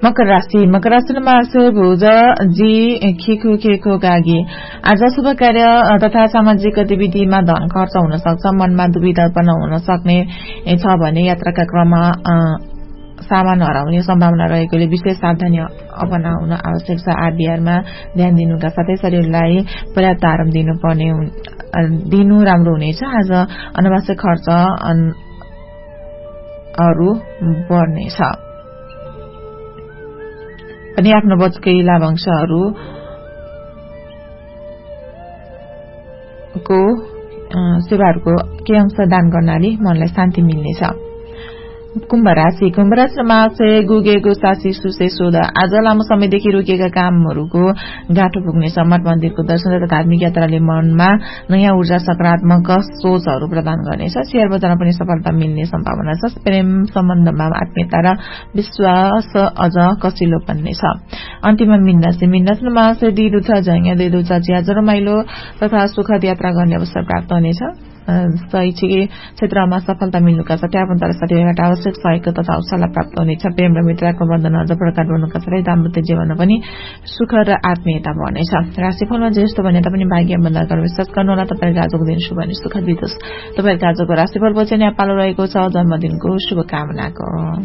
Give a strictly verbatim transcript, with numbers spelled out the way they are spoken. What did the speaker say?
मकर राशि मकर राशिमा से भुज जी खिखु खेखो गागी आज शुभ कार्य तथा सामाजिक गतिविधिमा धन खर्च हुन सक्छ मनमा दुविधा उत्पन्न हुन सक्ने छ भने यात्राका क्रममा सामान हराउने सम्भावना रहेकोले विशेष सावधानी अपनाउन आवश्यक छ आहार विहारमा ध्यान दिनुका साथै शरीरलाई पर्याप्त आराम दिनुपर्ने दिनु राम्रो हुनेछ आज अनावश्यक खर्च अरु बढ्नेछ अनि आफ्नो बचतकै लाभांशहरू को सेवाहरूको केही अंश दान गर्नाले मनलाई शान्ति मिल्नेछ कुम्भ राशि कुम्भ राशिमा चाहिँ गुगेको सासी सुसे सोध आज लामो समयदेखि रोकिएका कामहरूको गाँठो पुग्नेछ मठ मन्दिरको दर्शन तथा धार्मिक यात्राले मनमा नयाँ ऊर्जा सकारात्मक सोचहरू प्रदान गर्नेछ शेयर बजारमा पनि सफलता मिल्ने सम्भावना छ प्रेम सम्बन्धमा आत्मीयता र विश्वास अझ कसिलो बन्नेछ अन्तिममा मीन राशि मीन राशिमा चाहिँ दिदु छ झैंगा दिदु छ ज्याज रमाइलो तथा सुखद यात्रा गर्ने अवसर प्राप्त हुनेछ शैक्षिक क्षेत्रमा सफलता मिल्नुका साथै आफन्तका साथीबाट आवश्यक सहयोग तथा हौसला प्राप्त हुनेछ प्रेम र मित्रताको बन्धन अझ प्रगाढ बन्नुका साथै दाम्पत्य जीवनमा पनि सुख र आत्मीयता बढ्नेछ राशिफलमा जस्तो भने पनि भाग्य बन्धन विश्वास गर्नुहोला तपाईको आजको दिन शुभ अनि सुखद बितोस् तपाईको आजको राशिफल पछि नै पालो रहेको छ जन्मदिनको शुभकामनाको